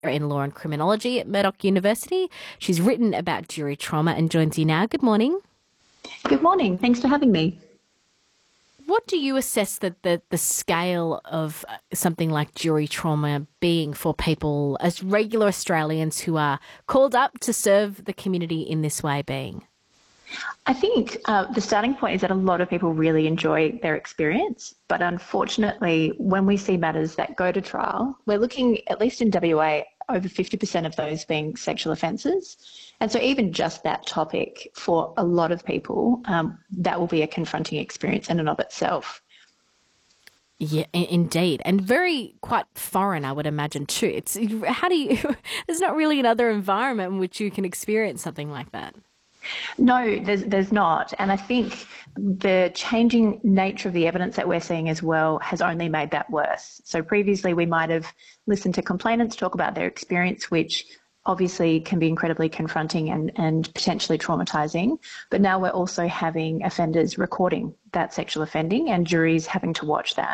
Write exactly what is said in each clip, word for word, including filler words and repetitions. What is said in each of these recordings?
in law and criminology at Murdoch University. She's written about jury trauma and joins you now. Good morning. Good morning. Thanks for having me. What do you assess that the, the scale of something like jury trauma being for people as regular Australians who are called up to serve the community in this way being? I think uh, the starting point is that a lot of people really enjoy their experience, but unfortunately, when we see matters that go to trial, we're looking, at least in W A, over fifty percent of those being sexual offences. And so even just that topic, for a lot of people, um, that will be a confronting experience in and of itself. Yeah, indeed. And very quite foreign, I would imagine, too. It's how do you, there's not really another environment in which you can experience something like that. No, there's, there's not. And I think the changing nature of the evidence that we're seeing as well has only made that worse. So previously we might have listened to complainants talk about their experience, which obviously can be incredibly confronting and, and potentially traumatising. But now we're also having offenders recording that sexual offending and juries having to watch that.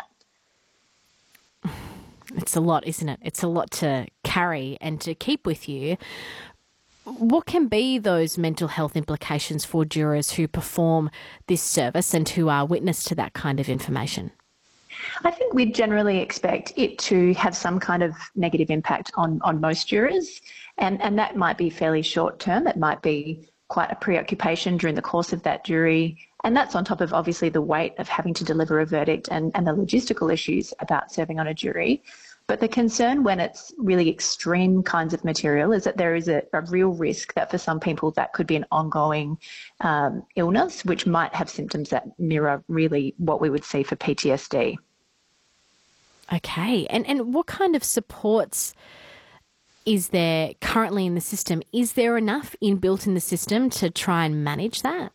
It's a lot, isn't it? It's a lot to carry and to keep with you. What can be those mental health implications for jurors who perform this service and who are witness to that kind of information? I think we generally expect it to have some kind of negative impact on, on most jurors, and, and that might be fairly short term. It might be quite a preoccupation during the course of that jury, and that's on top of obviously the weight of having to deliver a verdict and, and the logistical issues about serving on a jury. But the concern when it's really extreme kinds of material is that there is a, a real risk that for some people that could be an ongoing um, illness, which might have symptoms that mirror really what we would see for P T S D. Okay. And, and what kind of supports is there currently in the system? Is there enough inbuilt in the system to try and manage that?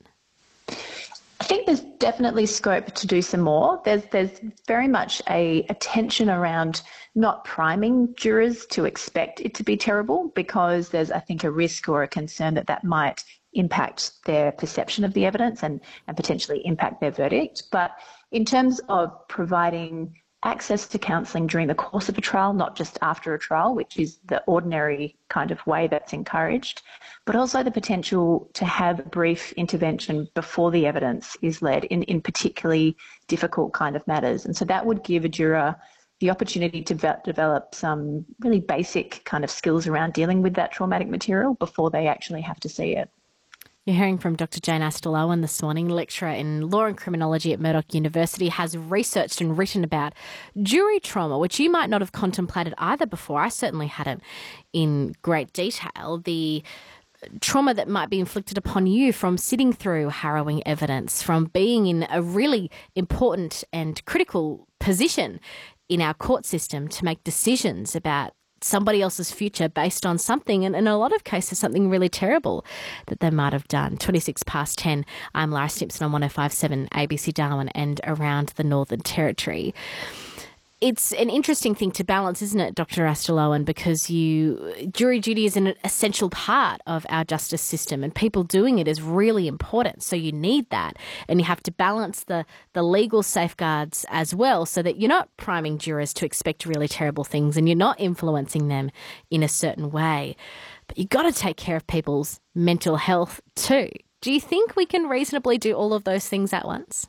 I think there's definitely scope to do some more. There's there's very much a, a tension around not priming jurors to expect it to be terrible, because there's, I think, a risk or a concern that that might impact their perception of the evidence and, and potentially impact their verdict. But in terms of providing access to counselling during the course of a trial, not just after a trial, which is the ordinary kind of way that's encouraged, but also the potential to have a brief intervention before the evidence is led in, in particularly difficult kind of matters. And so that would give a juror the opportunity to ve- develop some really basic kind of skills around dealing with that traumatic material before they actually have to see it. You're hearing from Doctor Jane Astle-Owen this morning, lecturer in law and criminology at Murdoch University, has researched and written about jury trauma, which you might not have contemplated either before. I certainly hadn't in great detail. The trauma that might be inflicted upon you from sitting through harrowing evidence, from being in a really important and critical position in our court system to make decisions about somebody else's future based on something, and in a lot of cases, something really terrible that they might have done. twenty-six past ten, I'm Lara Simpson on one oh five point seven A B C Darwin and around the Northern Territory. It's an interesting thing to balance, isn't it, Doctor Astle-Owen, because you jury duty is an essential part of our justice system and people doing it is really important. So you need that, and you have to balance the, the legal safeguards as well so that you're not priming jurors to expect really terrible things and you're not influencing them in a certain way. But you've got to take care of people's mental health too. Do you think we can reasonably do all of those things at once?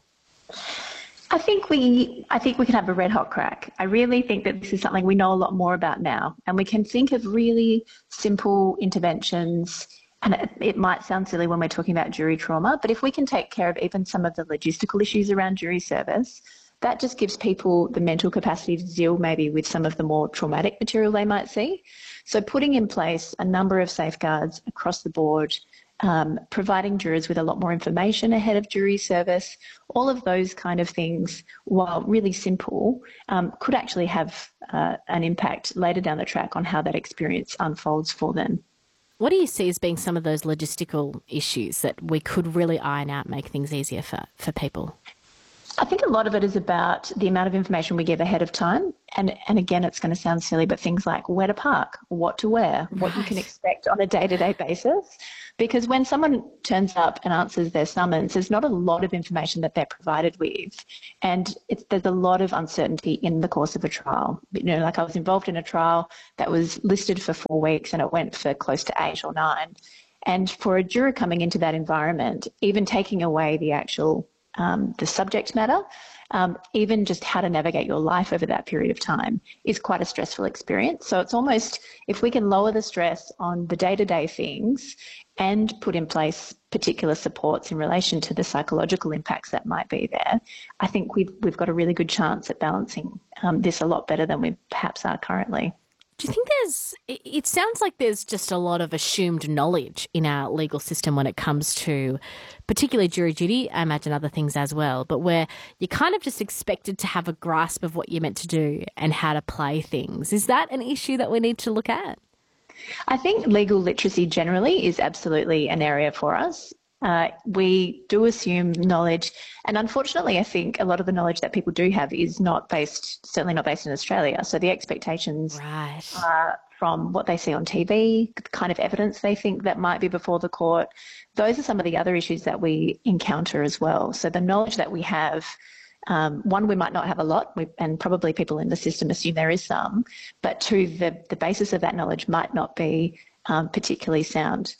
I think we I think we can have a red hot crack. I really think that this is something we know a lot more about now, and we can think of really simple interventions. And it, it might sound silly when we're talking about jury trauma, but if we can take care of even some of the logistical issues around jury service, that just gives people the mental capacity to deal maybe with some of the more traumatic material they might see. So putting in place a number of safeguards across the board, Um, providing jurors with a lot more information ahead of jury service, all of those kind of things, while really simple, um, could actually have uh, an impact later down the track on how that experience unfolds for them. What do you see as being some of those logistical issues that we could really iron out, make things easier for, for people? I think a lot of it is about the amount of information we give ahead of time. And, and again, it's going to sound silly, but things like where to park, what to wear, what right. you can expect on a day-to-day basis. Because when someone turns up and answers their summons, there's not a lot of information that they're provided with. And it's, there's a lot of uncertainty in the course of a trial. You know, like I was involved in a trial that was listed for four weeks and it went for close to eight or nine. And for a juror coming into that environment, even taking away the actual, um, the subject matter, Um, even just how to navigate your life over that period of time is quite a stressful experience. So it's almost, if we can lower the stress on the day-to-day things and put in place particular supports in relation to the psychological impacts that might be there, I think we've, we've got a really good chance at balancing um, this a lot better than we perhaps are currently. Do you think there's, it sounds like there's just a lot of assumed knowledge in our legal system when it comes to particularly jury duty, I imagine other things as well, but where you're kind of just expected to have a grasp of what you're meant to do and how to play things. Is that an issue that we need to look at? I think legal literacy generally is absolutely an area for us. Uh, we do assume knowledge, and unfortunately I think a lot of the knowledge that people do have is not based, certainly not based in Australia. So the expectations right. are from what they see on T V, the kind of evidence they think that might be before the court. Those are some of the other issues that we encounter as well. So the knowledge that we have, um, one, we might not have a lot, we, and probably people in the system assume there is some, but two, the, the basis of that knowledge might not be um, particularly sound.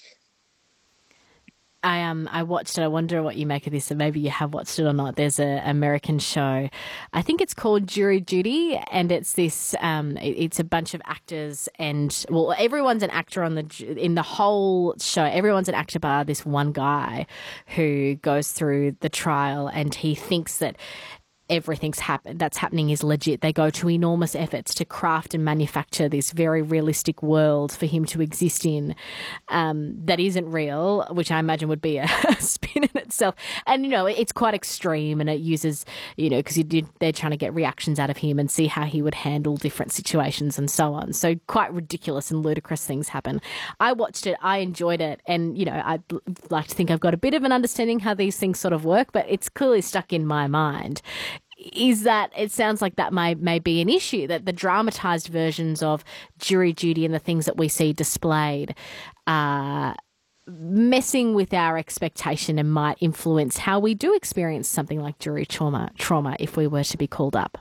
I um I watched it. I wonder what you make of this, and maybe you have watched it or not. There's an American show, I think it's called Jury Duty, and it's this um it, it's a bunch of actors, and well, everyone's an actor on the in the whole show. Everyone's an actor bar this one guy who goes through the trial, and he thinks that everything's happen that's happening is legit. They go to enormous efforts to craft and manufacture this very realistic world for him to exist in, um, that isn't real, which I imagine would be a spin in itself. And, you know, it's quite extreme, and it uses, you know, because they're trying to get reactions out of him and see how he would handle different situations and so on. So quite ridiculous and ludicrous things happen. I watched it. I enjoyed it. And, you know, I'd like to think I've got a bit of an understanding how these things sort of work, but it's clearly stuck in my mind. Is that it sounds like that may, may be an issue, that the dramatised versions of jury duty and the things that we see displayed are messing with our expectation and might influence how we do experience something like jury trauma, trauma if we were to be called up.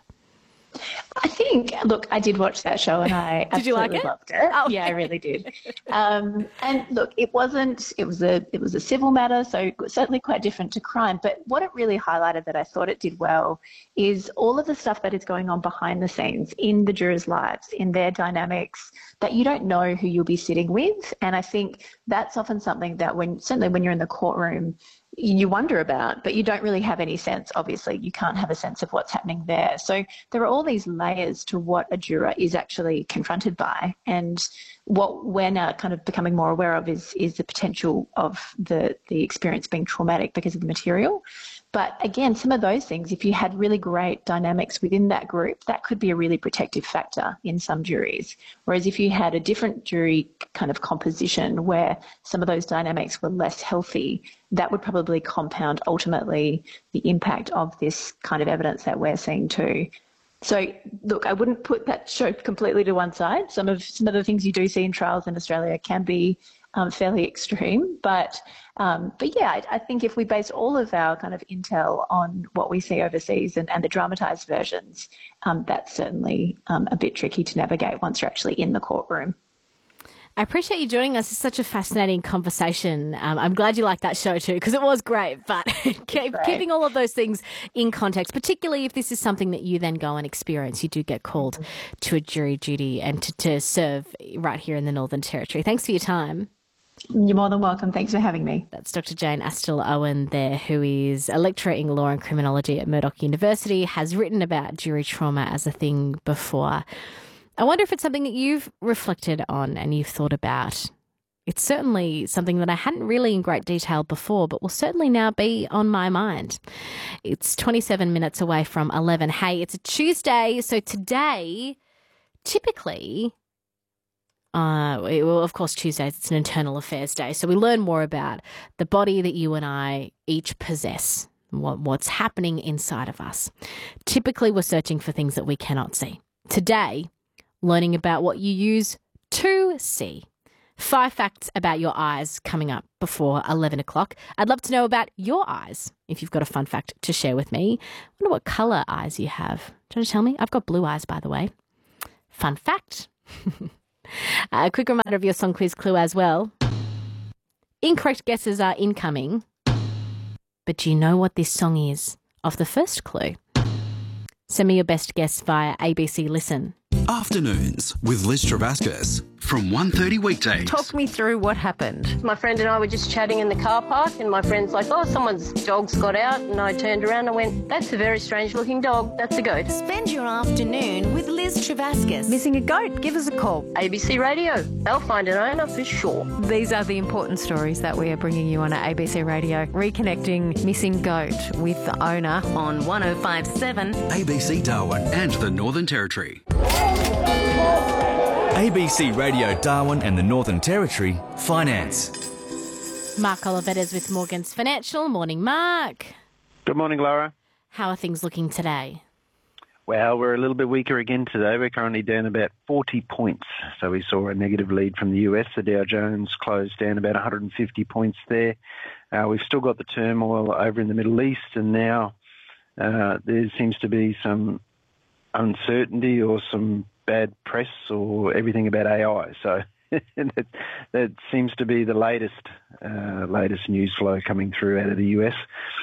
I think, look, I did watch that show and I did you like absolutely it? loved it. Oh. Yeah, I really did. Um, and look, it wasn't, it was a it was a civil matter, so certainly quite different to crime. But what it really highlighted that I thought it did well is all of the stuff that is going on behind the scenes in the jurors' lives, in their dynamics, that you don't know who you'll be sitting with. And I think that's often something that when, certainly when you're in the courtroom, you wonder about, but you don't really have any sense. Obviously, you can't have a sense of what's happening there. So there are all these layers to what a juror is actually confronted by. And what we're now kind of becoming more aware of is, is the potential of the, the experience being traumatic because of the material. But again, some of those things, if you had really great dynamics within that group, that could be a really protective factor in some juries. Whereas if you had a different jury kind of composition where some of those dynamics were less healthy, that would probably compound ultimately the impact of this kind of evidence that we're seeing too. So, look, I wouldn't put that show completely to one side. Some of some of the things you do see in trials in Australia can be um, fairly extreme, but um, but yeah, I, I think if we base all of our kind of intel on what we see overseas and, and the dramatised versions, um, that's certainly um, a bit tricky to navigate once you're actually in the courtroom. I appreciate you joining us. It's such a fascinating conversation. Um, I'm glad you liked that show too, because it was great. But keep, great. keeping all of those things in context, particularly if this is something that you then go and experience, you do get called mm-hmm. to a jury duty and to, to serve right here in the Northern Territory. Thanks for your time. You're more than welcome. Thanks for having me. That's Doctor Jane Astle-Owen there, who is a lecturer in law and criminology at Murdoch University, has written about jury trauma as a thing before. I wonder if it's something that you've reflected on and you've thought about. It's certainly something that I hadn't really in great detail before, but will certainly now be on my mind. It's twenty-seven minutes away from eleven. Hey, it's a Tuesday, so today, typically, uh, well, of course, Tuesdays, it's an internal affairs day, so we learn more about the body that you and I each possess, what, what's happening inside of us. Typically, we're searching for things that we cannot see. Today, learning about what you use to see. Five facts about your eyes coming up before eleven o'clock. I'd love to know about your eyes, if you've got a fun fact to share with me. I wonder what colour eyes you have. Do you want to tell me? I've got blue eyes, by the way. Fun fact. A quick reminder of your song quiz clue as well. Incorrect guesses are incoming. But do you know what this song is of the first clue? Send me your best guess via A B C Listen. Afternoons with Liz Travascus from one thirty weekdays. Talk me through what happened. My friend and I were just chatting in the car park, and my friend's like, oh, someone's dog's got out. And I turned around and went, that's a very strange looking dog. That's a goat. Spend your afternoon with Liz Travascus. Missing a goat? Give us a call. A B C Radio. They'll find an owner for sure. These are the important stories that we are bringing you on at A B C Radio. Reconnecting missing goat with the owner On one oh five point seven A B C Darwin and the Northern Territory. A B C Radio Darwin and the Northern Territory Finance. Mark Olivetta's with Morgans Financial. Morning, Mark. Good morning, Laura. How are things looking today? Well, we're a little bit weaker again today. We're currently down about forty points. So we saw a negative lead from the U S. The Dow Jones closed down about one hundred fifty points there. Uh, we've still got the turmoil over in the Middle East, and now uh, there seems to be some uncertainty or some bad press or everything about A I. So that, that seems to be the latest uh, latest news flow coming through out of the U S.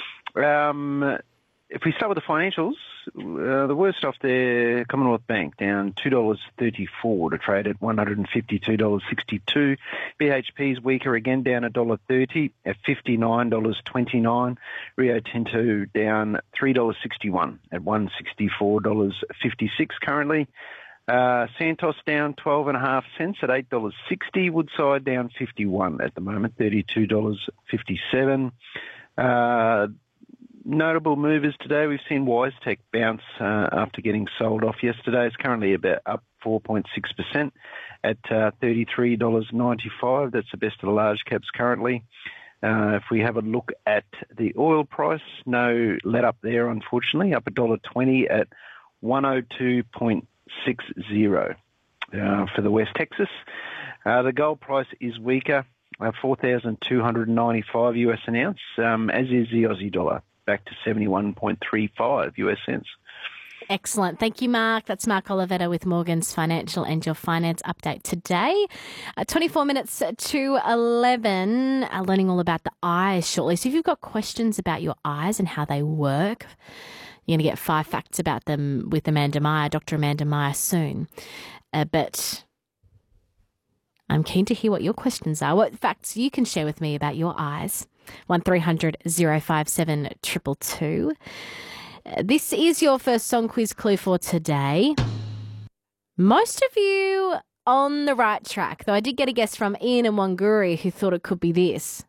Um, if we start with the financials, uh, the worst off there, Commonwealth Bank down two dollars thirty-four to trade at one hundred fifty-two dollars sixty-two. B H P's weaker again, down one dollar thirty at fifty-nine dollars twenty-nine. Rio Tinto down three dollars sixty-one at one hundred sixty-four dollars fifty-six currently. Uh, Santos down twelve and a half cents at eight dollars sixty. Woodside down fifty-one at the moment, thirty-two dollars fifty-seven. Uh, notable movers today, we've seen WiseTech bounce uh, after getting sold off yesterday. It's currently about up four point six percent at uh, thirty-three dollars ninety-five. That's the best of the large caps currently. Uh, if we have a look at the oil price, no let up there, unfortunately, up one dollar twenty at one oh two point six zero uh, for the West Texas. Uh, the gold price is weaker, uh, four thousand two hundred ninety-five U S an ounce, um, as is the Aussie dollar, back to seventy-one point three five U S cents. Excellent. Thank you, Mark. That's Mark Olivetta with Morgans Financial and your finance update today. Uh, twenty-four minutes to eleven, uh, learning all about the eyes shortly. So if you've got questions about your eyes and how they work, you're going to get five facts about them with Amanda Meyer, Doctor Amanda Meyer soon. Uh, but I'm keen to hear what your questions are, what facts you can share with me about your eyes. one three hundred oh five seven two two two. Uh, this is your first song quiz clue for today. Most of you on the right track, though I did get a guess from Ian and Wanguri who thought it could be this.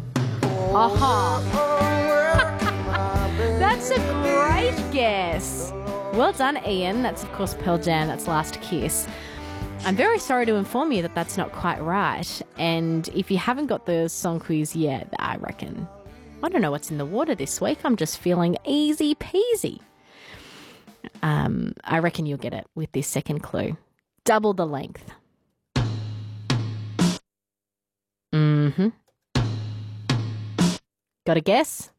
Aha! That's a great guess. Well done, Ian. That's, of course, Pearl Jam. That's Last Kiss. I'm very sorry to inform you that that's not quite right. And if you haven't got the song quiz yet, I reckon, I don't know what's in the water this week. I'm just feeling easy peasy. Um, I reckon you'll get it with this second clue. Double the length. Mm-hmm. Got a guess?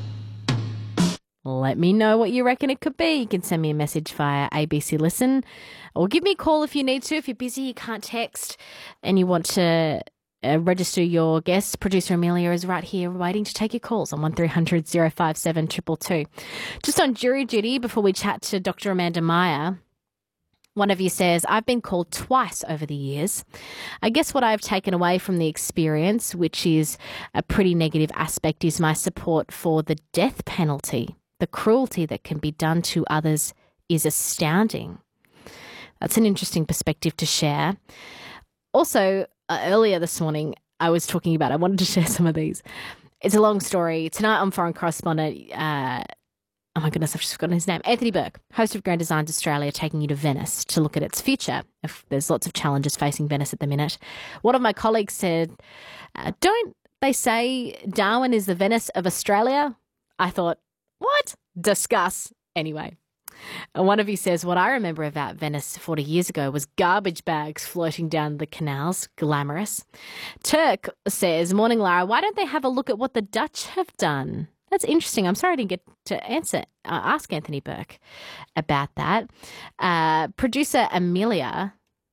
Let me know what you reckon it could be. You can send me a message via A B C Listen or give me a call if you need to. If you're busy, you can't text and you want to uh, register your guess, producer Amelia is right here waiting to take your calls on one three hundred oh five seven two two two. Just on jury duty, before we chat to Doctor Amanda Meyer, one of you says, I've been called twice over the years. I guess what I've taken away from the experience, which is a pretty negative aspect, is my support for the death penalty. The cruelty that can be done to others is astounding. That's an interesting perspective to share. Also, uh, earlier this morning, I was talking about, I wanted to share some of these. It's a long story. Tonight I'm foreign correspondent, uh, oh my goodness, I've just forgotten his name, Anthony Burke, host of Grand Designs Australia, taking you to Venice to look at its future. If there's lots of challenges facing Venice at the minute. One of my colleagues said, uh, don't they say Darwin is the Venice of Australia? I thought, what? Discuss. Anyway, And one of you says, what I remember about Venice forty years ago was garbage bags floating down the canals. Glamorous. Turk says, morning, Lara. Why don't they have a look at what the Dutch have done? That's interesting. I'm sorry I didn't get to answer, uh, ask Anthony Burke about that. Uh, producer Amelia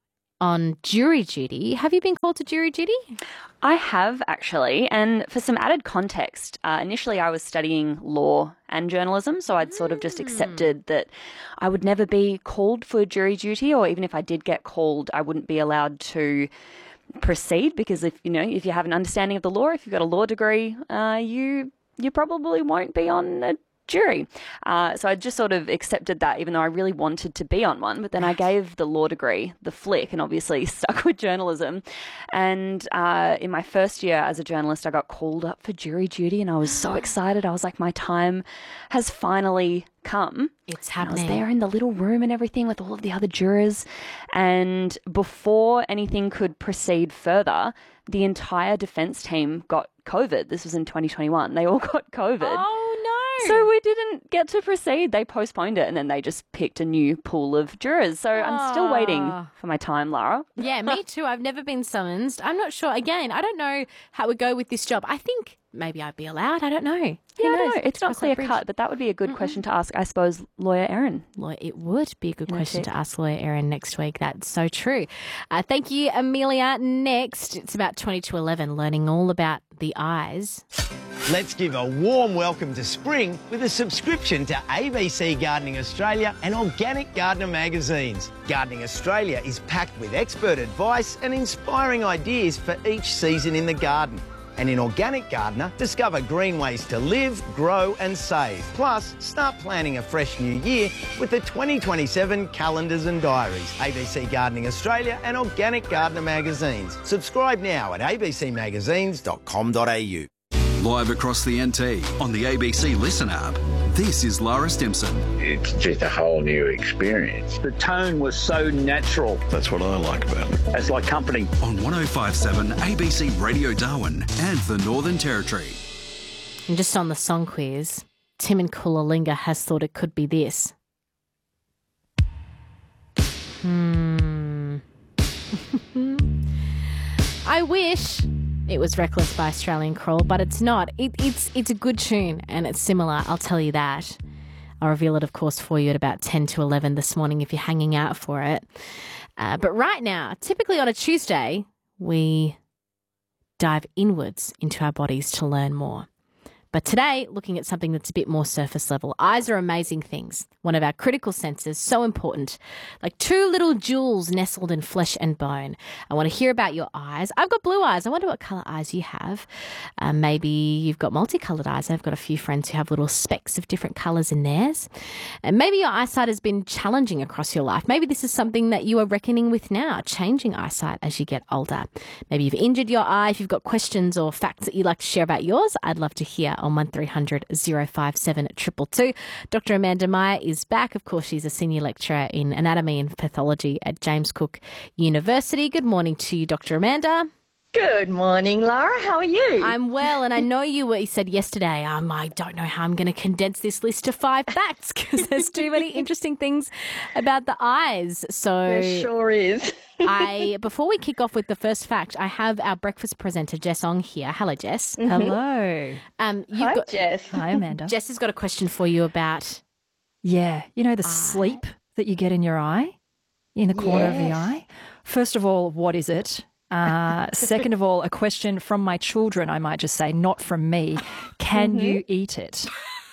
on jury duty. Have you been called to jury duty? I have, actually. And for some added context, uh, initially I was studying law and journalism, so I'd sort of just accepted that I would never be called for jury duty, or even if I did get called, I wouldn't be allowed to proceed, because if you know, if you have an understanding of the law, if you've got a law degree, uh, you you probably won't be on a jury. Uh, so I just sort of accepted that, even though I really wanted to be on one. But then I gave the law degree the flick and obviously stuck with journalism. And uh, in my first year as a journalist, I got called up for jury duty, and I was so excited. I was like, my time has finally come. It's happening. I was there in the little room and everything with all of the other jurors. And before anything could proceed further, the entire defence team got COVID. This was in twenty twenty-one. They all got COVID. Oh, no. So we didn't get to proceed. They postponed it, and then they just picked a new pool of jurors. So I'm still waiting for my time, Lara. Yeah, me too. I've never been summoned. I'm not sure. Again, I don't know how it would go with this job. I think maybe I'd be allowed. I don't know. Who Yeah, I knows? don't know. It's not Cross that clear bridge. cut, but that would be a good Mm-mm. question to ask, I suppose, lawyer Erin. Lawyer, it would be a good No question tip. to ask lawyer Erin next week. That's so true. Uh, thank you, Amelia. Next, it's about twenty to eleven, learning all about the eyes. Let's give a warm welcome to spring with a subscription to A B C Gardening Australia and Organic Gardener magazines. Gardening Australia is packed with expert advice and inspiring ideas for each season in the garden. And in Organic Gardener, discover green ways to live, grow and save. Plus, start planning a fresh new year with the twenty twenty-seven calendars and diaries. A B C Gardening Australia and Organic Gardener magazines. Subscribe now at a b c magazines dot com dot a u. Live across the N T on the A B C Listen app. This is Lara Stimson. It's just a whole new experience. The tone was so natural. That's what I like about it. It's like company. On one oh five point seven A B C Radio Darwin and the Northern Territory. And just on the song quiz, Tim in Coolalinga has thought it could be this. Hmm. I wish it was Reckless by Australian Crawl, but it's not. It, it's it's a good tune and it's similar, I'll tell you that. I'll reveal it, of course, for you at about ten to eleven this morning if you're hanging out for it. Uh, but right now, typically on a Tuesday, we dive inwards into our bodies to learn more. But today, looking at something that's a bit more surface level. Eyes are amazing things. One of our critical senses, so important. Like two little jewels nestled in flesh and bone. I want to hear about your eyes. I've got blue eyes. I wonder what colour eyes you have. Uh, maybe you've got multicoloured eyes. I've got a few friends who have little specks of different colours in theirs. And maybe your eyesight has been challenging across your life. Maybe this is something that you are reckoning with now, changing eyesight as you get older. Maybe you've injured your eye. If you've got questions or facts that you'd like to share about yours, I'd love to hear on one three hundred oh five seven two two two. Doctor Amanda Meyer is back. Of course, she's a senior lecturer in anatomy and pathology at James Cook University. Good morning to you, Doctor Amanda. Good morning, Lara. How are you? I'm well, and I know you were, you said yesterday, um, I don't know how I'm going to condense this list to five facts because there's too many interesting things about the eyes. So There sure is. I before we kick off with the first fact, I have our breakfast presenter, Jess Ong, here. Hello, Jess. Mhm. Hello. Um, you've Hi, got, Jess. Hi, Amanda. Jess has got a question for you about... Yeah, you know the sleep that you get in your eye, in the corner of the Yes. eye? First of all, what is it? Uh, second of all, a question from my children, I might just say, not from me. Can you eat it?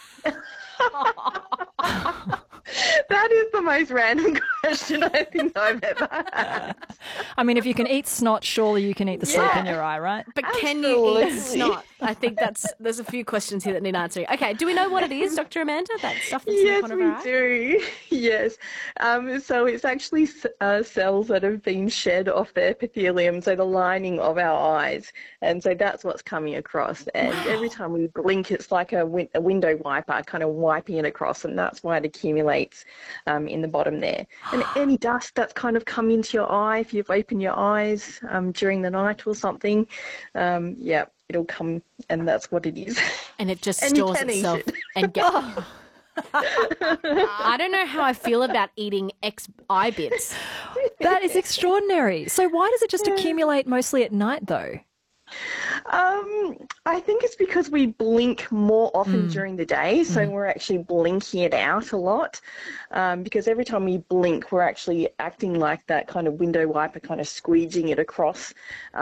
That is the most random question I think I've ever had. I mean, if you can eat snot, surely you can eat the sleep in your eye, right? But can you eat Absolutely. snot? I think that's there's a few questions here that need answering. Okay, do we know what it is, Doctor Amanda? That stuff that's in the Yes, corner of we our eye? do. Yes. Um, so it's actually uh, cells that have been shed off the epithelium, so the lining of our eyes. And so that's what's coming across. And every time we blink, it's like a, win- a window wiper kind of wiping it across, and that's why it accumulates um, in the bottom there. And any dust that's kind of come into your eye, if you've opened your eyes um, during the night or something, um, yeah, it'll come, and that's what it is. And it just And you stores can eat itself it. and get. I don't know how I feel about eating X eye bits. That is extraordinary. So why does it just Yeah. accumulate mostly at night, though? Um, I think it's because we blink more often Mm. during the day, so Mm. we're actually blinking it out a lot. Um, because every time we blink, we're actually acting like that kind of window wiper, kind of squeegeeing it across